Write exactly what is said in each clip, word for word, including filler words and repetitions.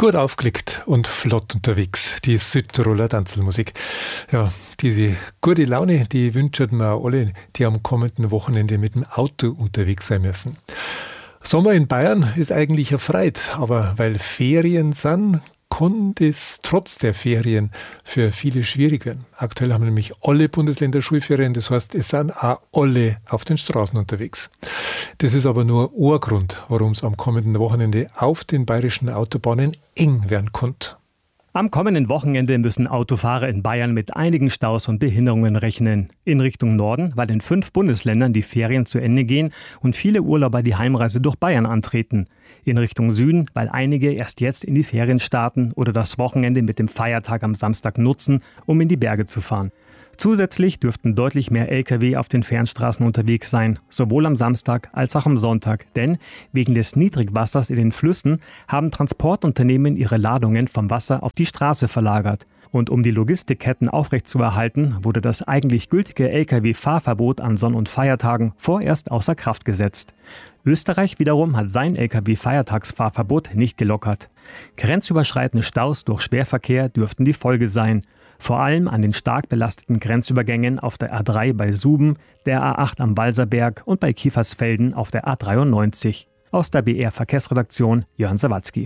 Gut aufgelegt und flott unterwegs, die Südtiroler Tanzelmusik. Ja, diese gute Laune, die wünschen wir auch alle, die am kommenden Wochenende mit dem Auto unterwegs sein müssen. Sommer in Bayern ist eigentlich eine Freude, aber weil Ferien sind, kann das trotz der Ferien für viele schwierig werden. Aktuell haben nämlich alle Bundesländer Schulferien, das heißt, es sind auch alle auf den Straßen unterwegs. Das ist aber nur ein Grund, warum es am kommenden Wochenende auf den bayerischen Autobahnen eng werden könnte. Am kommenden Wochenende müssen Autofahrer in Bayern mit einigen Staus und Behinderungen rechnen. In Richtung Norden, weil in fünf Bundesländern die Ferien zu Ende gehen und viele Urlauber die Heimreise durch Bayern antreten. In Richtung Süden, weil einige erst jetzt in die Ferien starten oder das Wochenende mit dem Feiertag am Samstag nutzen, um in die Berge zu fahren. Zusätzlich dürften deutlich mehr L K W auf den Fernstraßen unterwegs sein, sowohl am Samstag als auch am Sonntag. Denn wegen des Niedrigwassers in den Flüssen haben Transportunternehmen ihre Ladungen vom Wasser auf die Straße verlagert. Und um die Logistikketten aufrechtzuerhalten, wurde das eigentlich gültige L K W-Fahrverbot an Sonn- und Feiertagen vorerst außer Kraft gesetzt. Österreich wiederum hat sein L K W-Feiertagsfahrverbot nicht gelockert. Grenzüberschreitende Staus durch Schwerverkehr dürften die Folge sein. Vor allem an den stark belasteten Grenzübergängen auf der A drei bei Suben, der A acht am Walserberg und bei Kiefersfelden auf der A dreiundneunzig. Aus der B R-Verkehrsredaktion Jörn Sawatzki.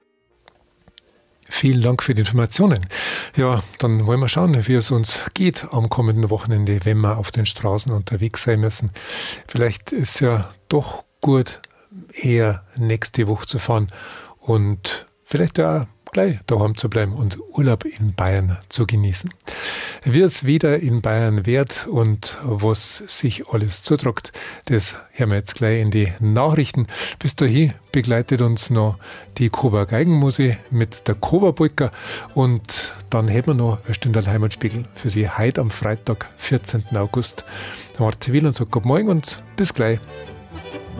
Vielen Dank für die Informationen. Ja, dann wollen wir schauen, wie es uns geht am kommenden Wochenende, wenn wir auf den Straßen unterwegs sein müssen. Vielleicht ist ja doch gut, eher nächste Woche zu fahren und vielleicht auch gleich daheim zu bleiben und Urlaub in Bayern zu genießen. Wie es wieder in Bayern wird und was sich alles zutragt, das hören wir jetzt gleich in die Nachrichten. Bis dahin begleitet uns noch die Coburg Geigenmusik mit der Coburg Polka und dann hätten wir noch ein Stündel Heimatspiegel für Sie heute am Freitag, vierzehnten August. Martin Will und sagt Guten Morgen und bis gleich.